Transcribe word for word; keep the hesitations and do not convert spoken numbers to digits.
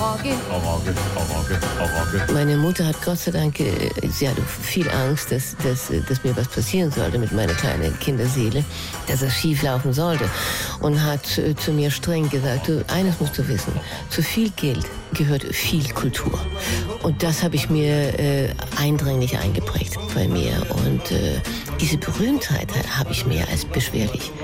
Orgel. Orgel, Orgel, Orgel. Meine Mutter hat Gott sei Dank, äh, sie hatte viel Angst, dass, dass, dass mir was passieren sollte mit meiner kleinen Kinderseele, dass es schief laufen sollte. Und hat äh, zu mir streng gesagt, du, eines musst du wissen, zu viel Geld gehört viel Kultur. Und das habe ich mir äh, eindringlich eingeprägt bei mir. Und äh, diese Berühmtheit habe ich mehr als beschwerlich